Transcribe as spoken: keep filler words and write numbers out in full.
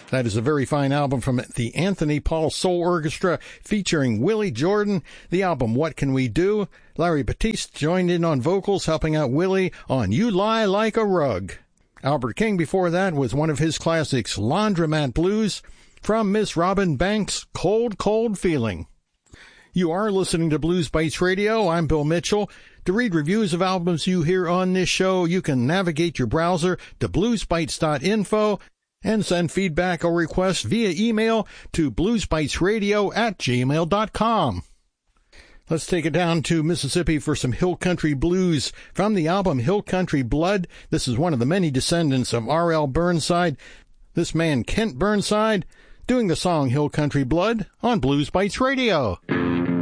That is a very fine album from the Anthony Paul Soul Orchestra featuring Willie Jordan. The album, What Can We Do? Larry Batiste joined in on vocals, helping out Willie on You Lie Like a Rug. Albert King before that was one of his classics, Laundromat Blues, from Miss Robin Banks' Cold, Cold Feeling. You are listening to Blues Bites Radio. I'm Bill Mitchell. To read reviews of albums you hear on this show, you can navigate your browser to blues bites dot info and send feedback or requests via email to bluesbitesradio at gmail dot com. Let's take it down to Mississippi for some Hill Country Blues from the album Hill Country Blood. This is one of the many descendants of R L Burnside. This man, Kent Burnside, doing the song Hill Country Blood on Blues Bites Radio.